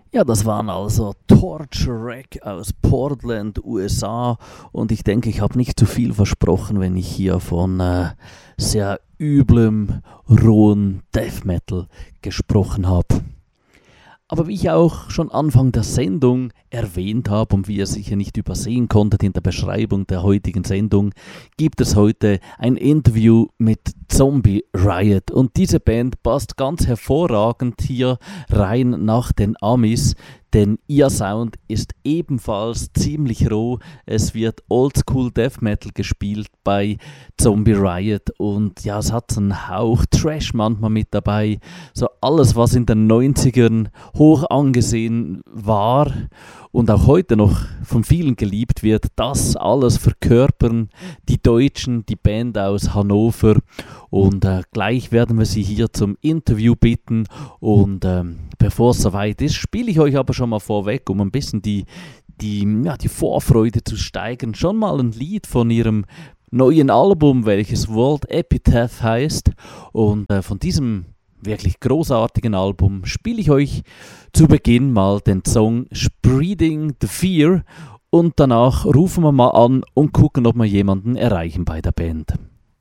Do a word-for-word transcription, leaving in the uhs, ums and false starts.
Ja, das waren also Torture Rack aus Portland, U S A. Und ich denke, ich habe nicht zu viel versprochen, wenn ich hier von äh, sehr üblem, rohen Death Metal gesprochen habe. Aber wie ich auch schon Anfang der Sendung erwähnt habe und wie ihr sicher nicht übersehen konntet in der Beschreibung der heutigen Sendung, gibt es heute ein Interview mit Zombie Riot. Und diese Band passt ganz hervorragend hier rein nach den Amis, denn ihr Sound ist ebenfalls ziemlich roh. Es wird Oldschool Death Metal gespielt bei Zombie Riot und ja, es hat so einen Hauch Trash manchmal mit dabei. So alles, was in den neunzigern hoch angesehen war und auch heute noch von vielen geliebt wird, das alles verkörpern die Deutschen, die Band aus Hannover. Und äh, gleich werden wir sie hier zum Interview bitten. Und ähm, bevor es soweit ist, spiele ich euch aber schon mal vorweg, um ein bisschen die, die, ja, die Vorfreude zu steigern, schon mal ein Lied von ihrem neuen Album, welches World Epitaph heißt. Und äh, von diesem wirklich großartigen Album spiele ich euch zu Beginn mal den Song Spreading the Fear und danach rufen wir mal an und gucken, ob wir jemanden erreichen bei der Band.